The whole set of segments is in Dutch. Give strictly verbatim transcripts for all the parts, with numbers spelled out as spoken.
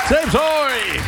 James Hoy!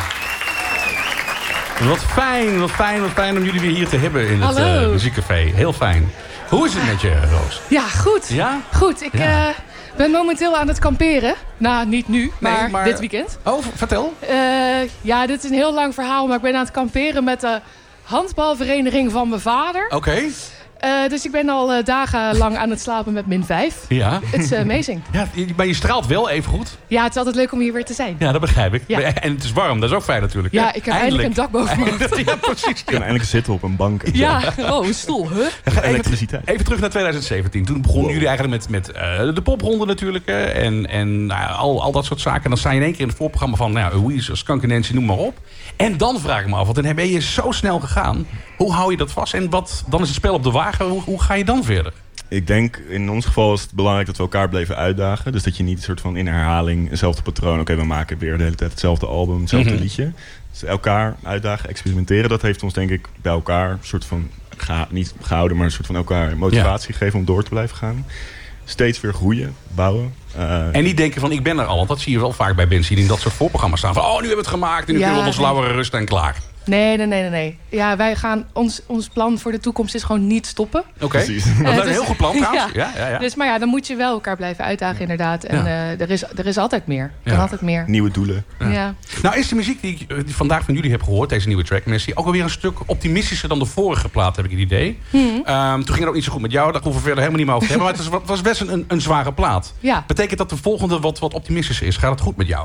Wat fijn, wat fijn, wat fijn om jullie weer hier te hebben in het uh, muziekcafé. Heel fijn. Hoe is het met je, Roos? Ja, goed. Ja? Goed, ik ja. uh, ben momenteel aan het kamperen. Nou, niet nu, maar, nee, maar dit weekend. Oh, vertel. Uh, ja, dit is een heel lang verhaal, maar ik ben aan het kamperen met de handbalvereniging van mijn vader. Oké. Okay. Uh, dus ik ben al uh, dagenlang aan het slapen met min vijf. Ja. Het is uh, amazing. Ja, maar je straalt wel even goed. Ja, het is altijd leuk om hier weer te zijn. Ja, dat begrijp ik. Ja. En het is warm, dat is ook fijn natuurlijk. Ja, ik heb eindelijk, eindelijk een dak boven mijn hoofd. Ja, precies. Je kan eindelijk zitten op een bank. Ja, oh, een stoel, huh? Even, elektriciteit. Even terug naar twintig zeventien. Toen begonnen wow. jullie eigenlijk met, met uh, de popronde natuurlijk. Uh, en en uh, al, al dat soort zaken. En dan sta je in één keer in het voorprogramma van nou, Weezer, Skunk Nancy, noem maar op. En dan vraag ik me af, want dan ben je zo snel gegaan. Hoe hou je dat vast? En wat, dan is het spel op de wagen. Hoe, hoe ga je dan verder? Ik denk, in ons geval is het belangrijk dat we elkaar bleven uitdagen. Dus dat je niet een soort van in herhaling, eenzelfde patroon. Oké, okay, we maken weer de hele tijd hetzelfde album, hetzelfde mm-hmm. liedje. Dus elkaar uitdagen, experimenteren. Dat heeft ons denk ik bij elkaar een soort van, ga, niet gehouden, maar een soort van elkaar motivatie ja. gegeven om door te blijven gaan. Steeds weer groeien, bouwen. Uh, en niet denken van, ik ben er al. Want dat zie je wel vaak bij bands die in dat soort voorprogramma's staan. Van, oh, nu hebben we het gemaakt en nu ja, kunnen we op ons lauwere rusten en klaar. Nee, nee, nee, nee, nee. Ja, wij gaan, ons, ons plan voor de toekomst is gewoon niet stoppen. Oké, okay. uh, dat is een heel goed plan trouwens. Ja. Ja, ja, ja. Dus, maar ja, dan moet je wel elkaar blijven uitdagen inderdaad. En ja. uh, er, is, er is altijd meer. Er kan ja. altijd meer. Nieuwe doelen. Ja. Ja. Nou is de muziek die ik die vandaag van jullie heb gehoord, deze nieuwe track, Messi, ook alweer een stuk optimistischer dan de vorige plaat, heb ik het idee. Hmm. Um, toen ging het ook niet zo goed met jou, daar hoeven we verder helemaal niet meer over te hebben. Maar het was best een, een zware plaat. Ja. Betekent dat de volgende wat, wat optimistischer is? Gaat het goed met jou?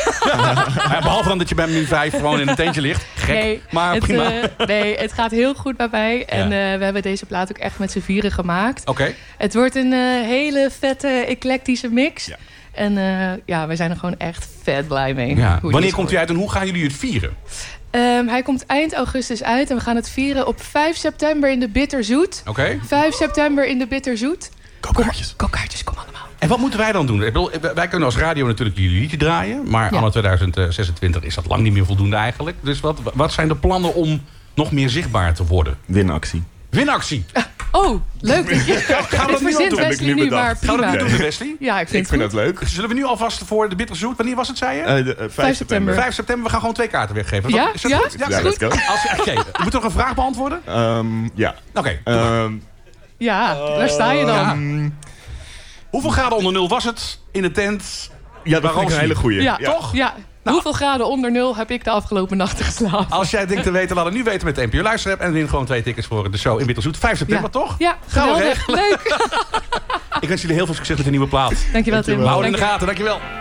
ja, behalve dan dat je bij min vijf gewoon in een tentje ligt. Gek, nee, maar het, prima. Uh, nee, het gaat heel goed bij mij. En ja. uh, we hebben deze plaat ook echt met z'n vieren gemaakt. Oké. Okay. Het wordt een uh, hele vette, eclectische mix. Ja. En uh, ja, wij zijn er gewoon echt vet blij mee. Ja. Wanneer komt hij uit en hoe gaan jullie het vieren? Um, hij komt eind augustus uit en we gaan het vieren op vijf september in de Bitterzoet. Oké. Okay. vijf september in de Bitterzoet. Koopkaartjes. Koopkaartjes, kom allemaal. En wat moeten wij dan doen? Ik bedoel, wij kunnen als radio natuurlijk jullie liedje draaien. Maar ja. anno twintig zesentwintig is dat lang niet meer voldoende eigenlijk. Dus wat, wat zijn de plannen om nog meer zichtbaar te worden? Winactie. Winactie. Uh, oh, leuk. Gaan we dat nu al doen? Wesley nu, maar Gaan we dat nu doen, Wesley? Ja, ik vind, ik vind het leuk. Zullen we nu alvast voor de Bitterzoet, wanneer was het, zei je? Uh, de, uh, vijf september. vijf september, we gaan gewoon twee kaarten weggeven. Is ja? dat, is dat ja? goed? Ja, ja, let's go. Als, okay. Je moet nog een vraag beantwoorden? Um, ja. Oké. Okay, um, ja, daar sta je dan. Ja. Hoeveel graden onder nul was het in de tent? Ja, dat is een hele goeie. Ja, ja. Toch? Ja. Nou, hoeveel graden onder nul heb ik de afgelopen nachten geslapen? Als jij denkt te weten, laat het nu weten met de N P O Luister App. En win gewoon twee tickets voor de show in Bitterzoet. vijf september, ja. toch? Ja, geweldig. Leuk. Ik wens jullie heel veel succes met de nieuwe plaat. Dankjewel, Tim. Hou in de gaten, dankjewel.